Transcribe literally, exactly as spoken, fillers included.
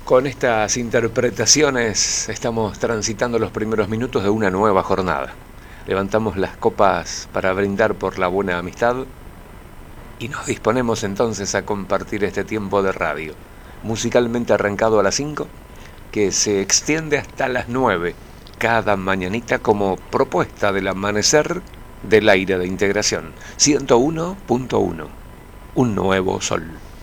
Con estas interpretaciones estamos transitando los primeros minutos de una nueva jornada. Levantamos las copas para brindar por la buena amistad y nos disponemos entonces a compartir este tiempo de radio, musicalmente arrancado a las cinco, que se extiende hasta las nueve, cada mañanita como propuesta del amanecer del aire de integración. ciento uno punto uno, un nuevo sol.